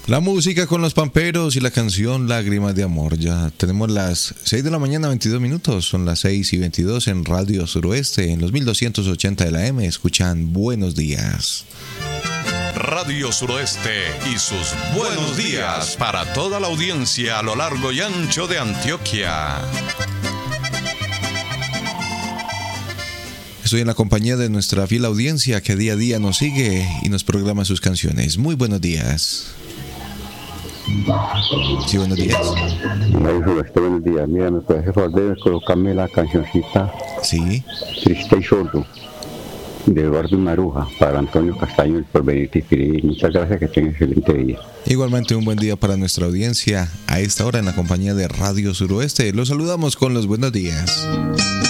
La música con los Pamperos y la canción Lágrimas de Amor. Ya tenemos las 6 de la mañana, 22 minutos. Son las 6:22 en Radio Suroeste, en los 1280 de la M. Escuchan Buenos Días. Radio Suroeste y sus buenos días para toda la audiencia a lo largo y ancho de Antioquia. Estoy en la compañía de nuestra fiel audiencia que día a día nos sigue y nos programa sus canciones. Muy buenos días. Sí, buenos días. Buenos días. Mira, ¿me puedes favor de colocarme la cancioncita? Sí. Triste y sordo, de Eduardo Maruja, para Antonio Castaño, el porvenir te escribir. Muchas gracias, que tengan excelente día. Igualmente un buen día para nuestra audiencia a esta hora en la compañía de Radio Suroeste. Los saludamos con los buenos días.